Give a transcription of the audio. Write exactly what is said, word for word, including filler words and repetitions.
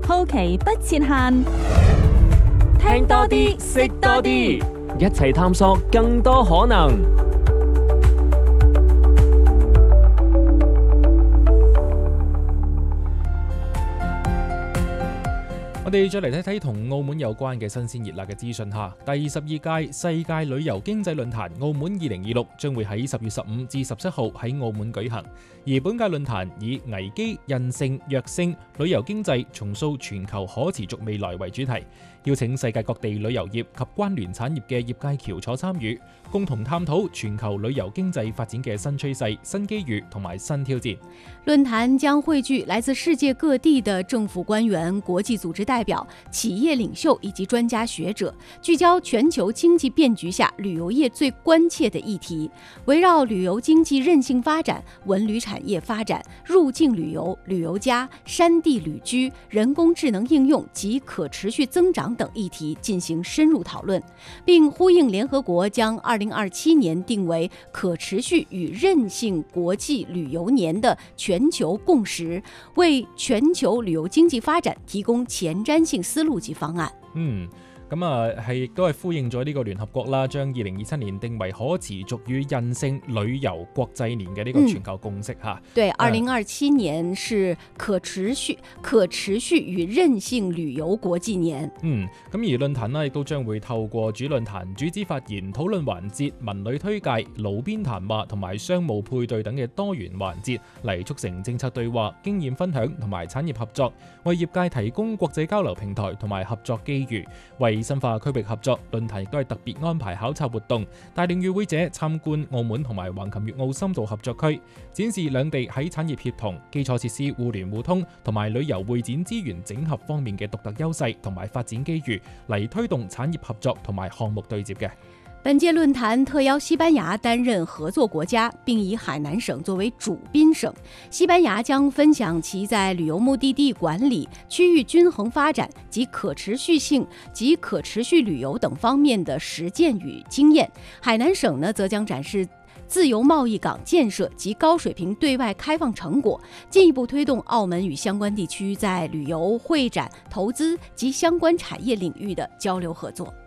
好奇不設限， 聽多啲，識多啲，一齊探索更多可能。 我哋再嚟睇睇同澳門有關嘅新鮮熱辣嘅資訊嚇。第十二屆世界旅遊經濟論壇澳門二零二六將會喺十月十五至十七號喺澳門舉行，而本屆論壇以危機、韌性、躍升、旅遊經濟重塑全球可持續未來為主題，邀請世界各地旅遊業及關聯產業嘅業界翹楚參與，共同探討全球旅遊經濟發展嘅新趨勢、新機遇同埋新挑戰。 論壇將匯聚來自世界各地的政府官員、國際組織代表、企業領袖以及專家學者，聚焦全球經濟變局下旅遊業最關切的議題，圍繞旅遊經濟韌性發展、文旅產業發展、入境旅遊、旅遊加、山地旅居、人工智能應用及可持續增長等議題進行深入討論，並呼應聯合國將二零二七年定為可持續與韌性國際旅遊年的全球共識，為全球旅遊經濟發展提供前瞻性思路及方案。 嗯。咁啊，係亦都係呼應咗呢個聯合國啦，將二零二七年定為可持續與韌性旅遊國際年嘅呢個全球共識嚇、嗯。 對，二零二七年是可持續、可持續與韌性旅遊國際年。 嗯，咁而論壇呢亦都將會透過主論壇、主旨發言、討論環節、文旅推介、爐邊談話同埋商務配對等嘅多元環節，嚟促成政策對話、經驗分享同埋產業合作，為業界提供國際交流平台同埋合作機遇，為深化區域合作。論壇亦都係特別安排考察活動，帶領與會者參觀澳門同埋橫琴粵澳深度合作區，展示兩地喺產業協同、基礎設施互聯互通同埋旅遊會展資源整合方面嘅獨特優勢同埋發展機遇，嚟推動產業合作同埋項目對接嘅。 本屆論壇特邀西班牙擔任合作國家，並以海南省作為主賓省。西班牙將分享其在旅遊目的地管理、區域均衡發展及可持續性及可持續旅遊等方面的實踐與經驗。海南省呢，則將展示自由貿易港建設及高水平對外開放成果，進一步推動澳門與相關地區在旅遊、會展、投資及相關產業領域的交流合作。